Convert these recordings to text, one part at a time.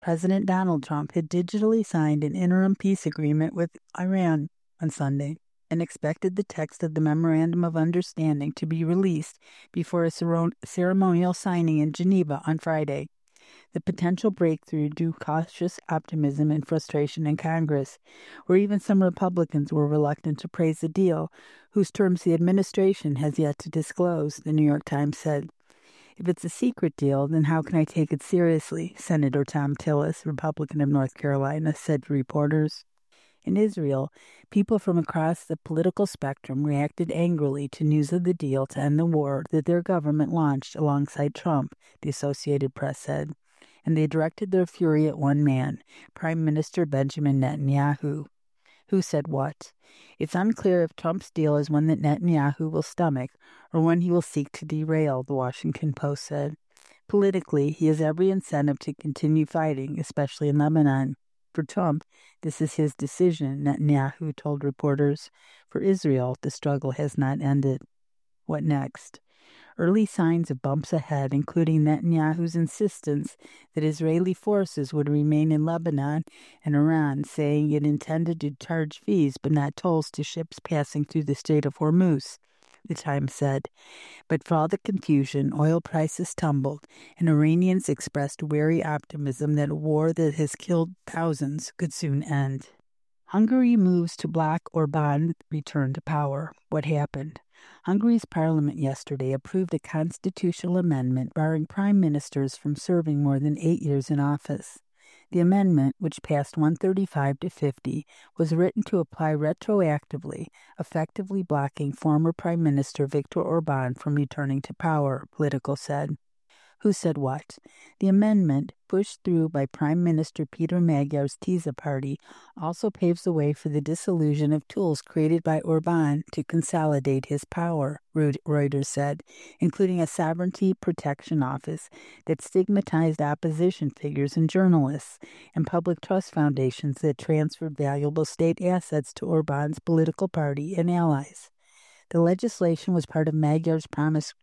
President Donald Trump had digitally signed an interim peace agreement with Iran on Sunday and expected the text of the Memorandum of Understanding to be released before a ceremonial signing in Geneva on Friday. The potential breakthrough drew cautious optimism and frustration in Congress, where even some Republicans were reluctant to praise the deal, whose terms the administration has yet to disclose, the New York Times said. If it's a secret deal, then how can I take it seriously? Senator Thom Tillis, Republican of North Carolina, said to reporters. In Israel, people from across the political spectrum reacted angrily to news of the deal to end the war that their government launched alongside Trump, the Associated Press said, and they directed their fury at one man, Prime Minister Benjamin Netanyahu. Who said what? It's unclear if Trump's deal is one that Netanyahu will stomach or one he will seek to derail, the Washington Post said. Politically, he has every incentive to continue fighting, especially in Lebanon. For Trump, this is his decision, Netanyahu told reporters. For Israel, the struggle has not ended. What next? Early signs of bumps ahead, including Netanyahu's insistence that Israeli forces would remain in Lebanon and Iran, saying it intended to charge fees but not tolls to ships passing through the Strait of Hormuz, the Times said. But for all the confusion, oil prices tumbled, and Iranians expressed wary optimism that a war that has killed thousands could soon end. Hungary moves to block Orbán's return to power. What happened? Hungary's parliament yesterday approved a constitutional amendment barring prime ministers from serving more than 8 years in office. The amendment, which passed 135 to 50, was written to apply retroactively, effectively blocking former Prime Minister Viktor Orbán from returning to power, Politico said. Who said what? The amendment, pushed through by Prime Minister Peter Magyar's Tisza party, also paves the way for the dissolution of tools created by Orbán to consolidate his power, Reuters said, including a sovereignty protection office that stigmatized opposition figures and journalists, and public trust foundations that transferred valuable state assets to Orbán's political party and allies. The legislation was part of Magyar's promised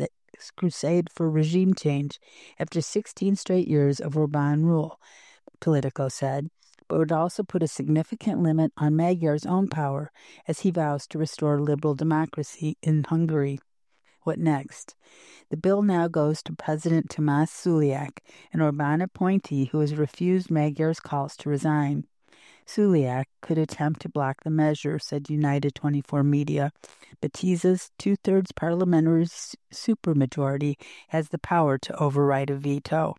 crusade for regime change after 16 straight years of Orbán rule, Politico said, but would also put a significant limit on Magyar's own power as he vows to restore liberal democracy in Hungary. What next? The bill now goes to President Tamás Suliak, an Orbán appointee who has refused Magyar's calls to resign. Suliak could attempt to block the measure, said United 24 Media, but Tisza's two-thirds parliamentary supermajority has the power to override a veto.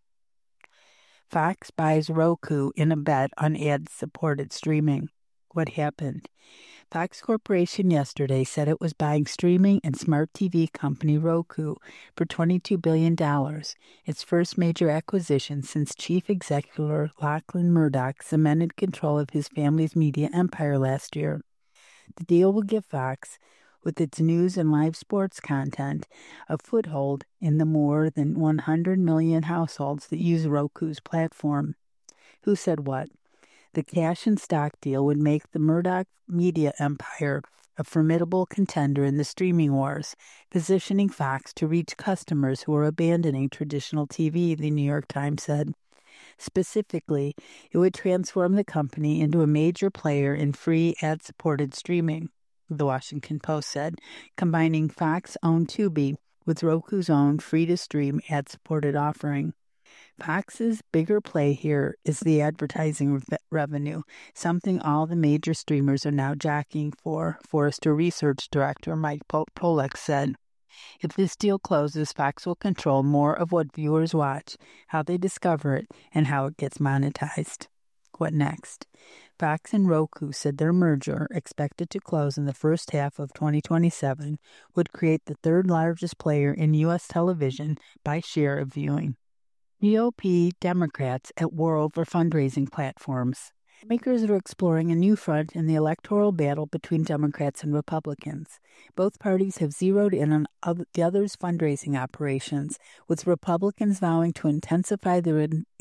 Fox buys Roku in a bet on ad-supported streaming. What happened? Fox Corporation yesterday said it was buying streaming and smart TV company Roku for $22 billion, its first major acquisition since chief executive Lachlan Murdoch cemented control of his family's media empire last year. The deal will give Fox, with its news and live sports content, a foothold in the more than 100 million households that use Roku's platform. Who said what? The cash and stock deal would make the Murdoch media empire a formidable contender in the streaming wars, positioning Fox to reach customers who are abandoning traditional TV, the New York Times said. Specifically, it would transform the company into a major player in free ad-supported streaming, the Washington Post said, combining Fox-owned Tubi with Roku's own free-to-stream ad-supported offering. Fox's bigger play here is the advertising revenue, something all the major streamers are now jockeying for, Forrester Research Director Mike Polak said. If this deal closes, Fox will control more of what viewers watch, how they discover it, and how it gets monetized. What next? Fox and Roku said their merger, expected to close in the first half of 2027, would create the third largest player in U.S. television by share of viewing. GOP Democrats at war over fundraising platforms. Makers are exploring a new front in the electoral battle between Democrats and Republicans. Both parties have zeroed in on the other's fundraising operations, with Republicans vowing to intensify their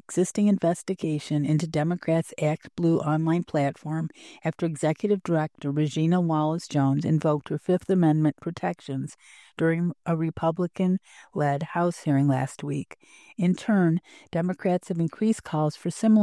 existing investigation into Democrats' Act Blue online platform after Executive Director Regina Wallace-Jones invoked her Fifth Amendment protections during a Republican-led House hearing last week. In turn, Democrats have increased calls for similar